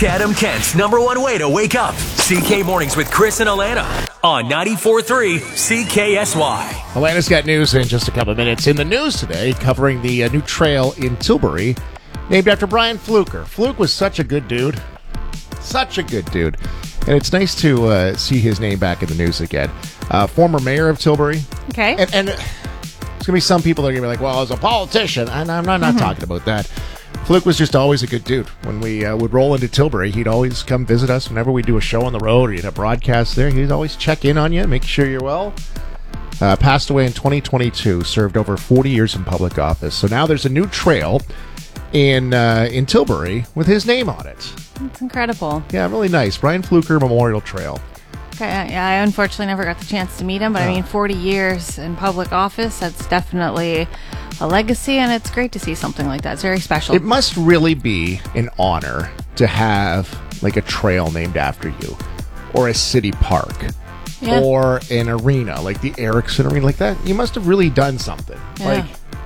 Chatham Kent's #1 way to wake up. CK Mornings with Chris and Alana on 94.3 CKSY. Alana's got news in just a couple of minutes. In the news today, covering the new trail in Tilbury, named after Brian Fluker. Fluke was such a good dude. Such a good dude. And it's nice to see his name back in the news again. Former mayor of Tilbury. Okay. And there's going to be some people that are going to be like, well, as a politician, and I'm not talking about that. Fluke was just always a good dude. When we would roll into Tilbury, he'd always come visit us whenever we do a show on the road or you'd have broadcasts there. He'd always check in on you, make sure you're well. Passed away in 2022, served over 40 years in public office. So now there's a new trail in Tilbury with his name on it. It's incredible. Yeah, really nice. Brian Fluker Memorial Trail. Okay, I unfortunately never got the chance to meet him, but I mean, 40 years in public office, that's definitely a legacy, and it's great to see something like that. It's very special. It must really be an honor to have like a trail named after you, or a city park, or an arena like the Ericsson Arena, like that. You must have really done something. Yeah.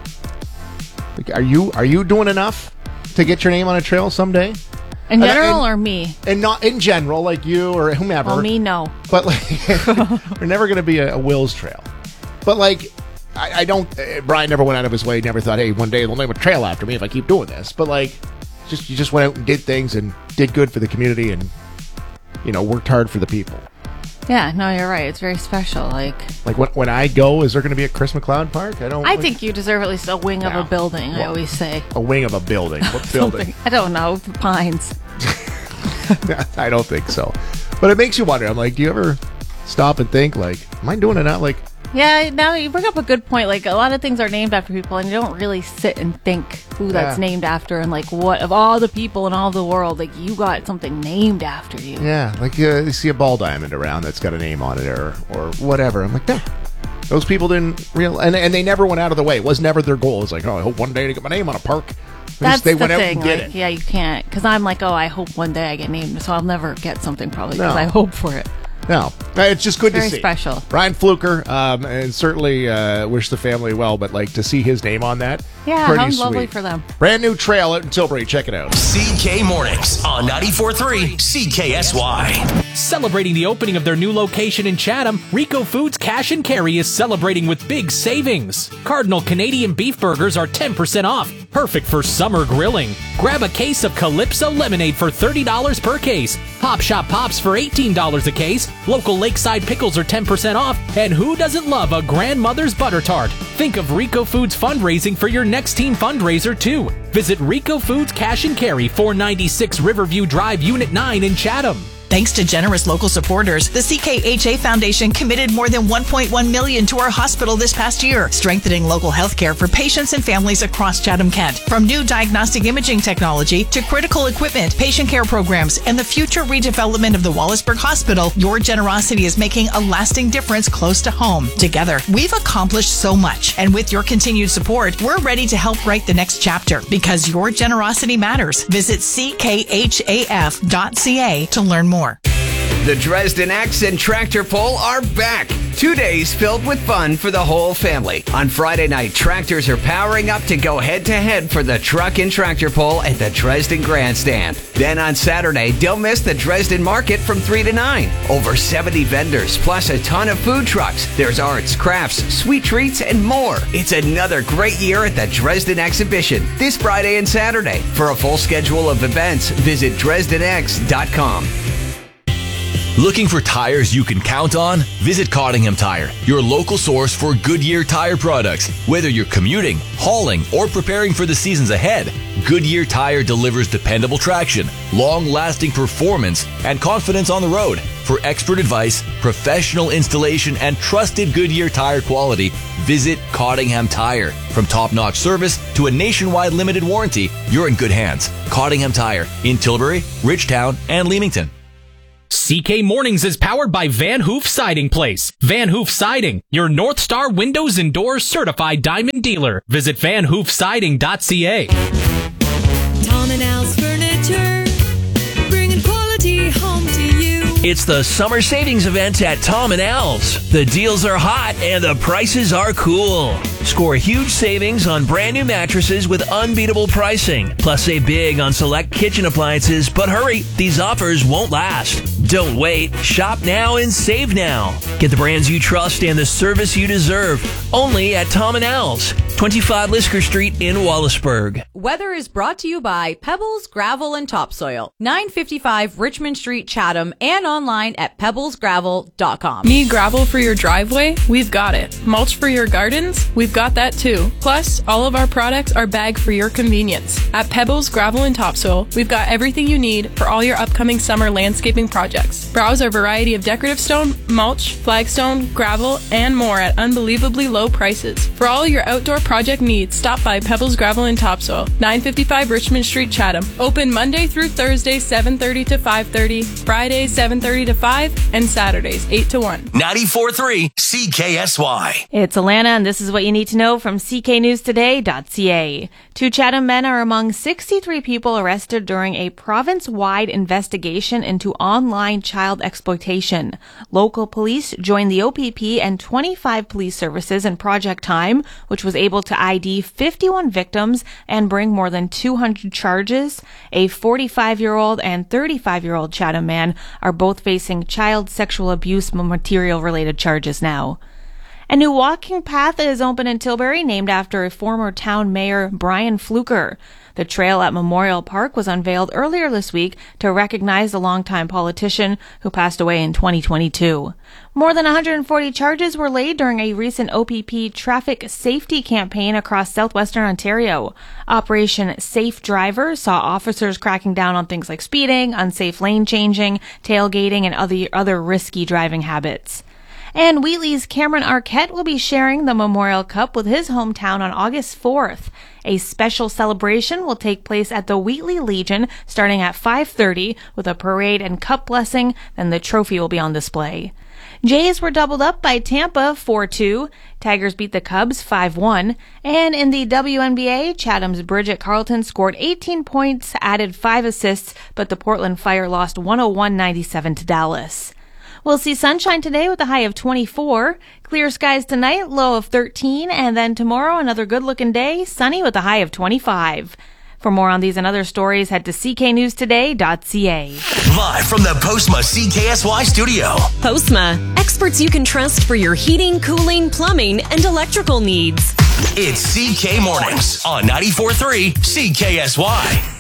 Like, are you doing enough to get your name on a trail someday? In general, or me? And not in general, like you or whomever. Well, me, no. But like, we're never going to be a Will's trail. But like, I don't. Brian never went out of his way. Never thought, hey, one day they'll name a trail after me if I keep doing this. But like, you just went out and did things and did good for the community and worked hard for the people. Yeah, no, you're right. It's very special. Like when I go, is there going to be a Chris McLeod Park? I think you deserve at least a wing of a building. Well, I always say a wing of a building. What building? I don't know. The Pines. I don't think so. But it makes you wonder. I'm like, do you ever stop and think, like, am I doing it out? Like, yeah. Now you bring up a good point. Like, a lot of things are named after people, and you don't really sit and think who that's named after, and like, what of all the people in all the world, like, you got something named after you. Yeah, like you see a ball diamond around that's got a name on it, or whatever. I'm like, those people didn't and they never went out of the way. It was never their goal. It's like, oh, I hope one day to get my name on a park. That's they the went thing. out and did like, it. Yeah, you can't, because I'm like, oh, I hope one day I get named, so I'll never get something probably because I hope for it. No, it's just good to see. Very special. Brian Fluker, and certainly wish the family well, but like to see his name on that, yeah, pretty how sweet. lovely for them. Brand new trail out in Tilbury. Check it out. CK Mornings on 94.3 CKSY. Celebrating the opening of their new location in Chatham, Rico Foods Cash and Carry is celebrating with big savings. Cardinal Canadian beef burgers are 10% off, perfect for summer grilling. Grab a case of Calypso lemonade for $30 per case. Pop Shop Pops for $18 a case. Local Lakeside pickles are 10% off. And who doesn't love a grandmother's butter tart? Think of Rico Foods fundraising for your next team fundraiser too. Visit Rico Foods Cash and Carry, 496 Riverview Drive, Unit 9 in Chatham. Thanks to generous local supporters, the CKHA Foundation committed more than $1.1 million to our hospital this past year, strengthening local health care for patients and families across Chatham-Kent. From new diagnostic imaging technology to critical equipment, patient care programs, and the future redevelopment of the Wallaceburg Hospital, your generosity is making a lasting difference close to home. Together, we've accomplished so much, and with your continued support, we're ready to help write the next chapter, because your generosity matters. Visit ckhaf.ca to learn more. The Dresden X and Tractor Pull are back. 2 days filled with fun for the whole family. On Friday night, tractors are powering up to go head-to-head for the Truck and Tractor Pull at the Dresden Grandstand. Then on Saturday, don't miss the Dresden Market from 3 to 9. Over 70 vendors, plus a ton of food trucks. There's arts, crafts, sweet treats, and more. It's another great year at the Dresden Exhibition this Friday and Saturday. For a full schedule of events, visit DresdenX.com. Looking for tires you can count on? Visit Cottingham Tire, your local source for Goodyear tire products. Whether you're commuting, hauling, or preparing for the seasons ahead, Goodyear Tire delivers dependable traction, long-lasting performance, and confidence on the road. For expert advice, professional installation, and trusted Goodyear tire quality, visit Cottingham Tire. From top-notch service to a nationwide limited warranty, you're in good hands. Cottingham Tire in Tilbury, Ridgetown, and Leamington. CK Mornings is powered by Van Hoof Siding Place. Van Hoof Siding, your North Star Windows and Doors certified diamond dealer. Visit vanhoofsiding.ca. Tom and Al's Furniture, bringing quality home to you. It's the summer savings event at Tom and Al's. The deals are hot and the prices are cool. Score huge savings on brand new mattresses with unbeatable pricing. Plus, save big on select kitchen appliances. But hurry, these offers won't last. Don't wait. Shop now and save now. Get the brands you trust and the service you deserve. Only at Tom & Al's, 25 Lisker Street in Wallaceburg. Weather is brought to you by Pebbles, Gravel, and Topsoil. 955 Richmond Street, Chatham, and online at pebblesgravel.com. Need gravel for your driveway? We've got it. Mulch for your gardens? We've got that too. Plus, all of our products are bagged for your convenience. At Pebbles, Gravel, and Topsoil, we've got everything you need for all your upcoming summer landscaping projects. Browse our variety of decorative stone, mulch, flagstone, gravel, and more at unbelievably low prices. For all your outdoor project needs, stop by Pebbles, Gravel, and Topsoil, 955 Richmond Street, Chatham. Open Monday through Thursday, 7:30 to 5:30, Fridays, 7:30 to 5, and Saturdays, 8 to 1. 94.3 CKSY. It's Alana, and this is what you need to know from cknewstoday.ca. 2 Chatham men are among 63 people arrested during a province-wide investigation into online child exploitation. Local police joined the OPP and 25 police services in Project Time, which was able to ID 51 victims and bring more than 200 charges. A 45-year-old and 35-year-old Chatham man are both facing child sexual abuse material-related charges now. A new walking path is open in Tilbury, named after former town mayor Brian Fluker. The trail at Memorial Park was unveiled earlier this week to recognize the longtime politician who passed away in 2022. More than 140 charges were laid during a recent OPP traffic safety campaign across southwestern Ontario. Operation Safe Driver saw officers cracking down on things like speeding, unsafe lane changing, tailgating, and other risky driving habits. And Wheatley's Cameron Arquette will be sharing the Memorial Cup with his hometown on August 4th. A special celebration will take place at the Wheatley Legion starting at 5:30 with a parade and cup blessing, then the trophy will be on display. Jays were doubled up by Tampa 4-2. Tigers beat the Cubs 5-1. And in the WNBA, Chatham's Bridget Carlton scored 18 points, added 5 assists, but the Portland Fire lost 101-97 to Dallas. We'll see sunshine today with a high of 24. Clear skies tonight, low of 13. And then tomorrow, another good-looking day, sunny with a high of 25. For more on these and other stories, head to cknewstoday.ca. Live from the Postma CKSY studio. Postma, experts you can trust for your heating, cooling, plumbing, and electrical needs. It's CK Mornings on 94.3 CKSY.